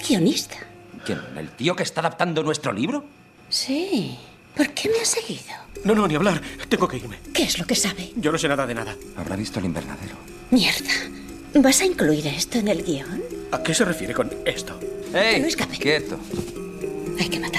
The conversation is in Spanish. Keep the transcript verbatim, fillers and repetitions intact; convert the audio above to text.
guionista. ¿Quién? ¿El tío que está adaptando nuestro libro? Sí. ¿Por qué me has seguido? No, no, ni hablar. Tengo que irme. ¿Qué es lo que sabe? Yo no sé nada de nada. Habrá visto el invernadero. Mierda. ¿Vas a incluir esto en el guión? ¿A qué se refiere con esto? ¡Ey! Que no escape. ¡Quieto! Hay que matar.